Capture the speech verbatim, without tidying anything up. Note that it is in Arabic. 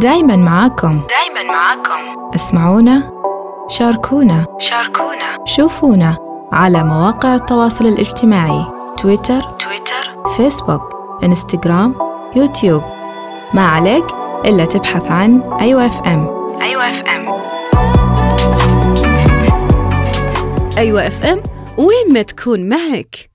دايماً معاكم دايماً معاكم. اسمعونا، شاركونا شاركونا، شوفونا على مواقع التواصل الاجتماعي تويتر تويتر، فيسبوك إنستغرام يوتيوب. ما عليك إلا تبحث عن أيوة اف ام. أيوة اف ام. أيوة اف ام، وين ما تكون معك.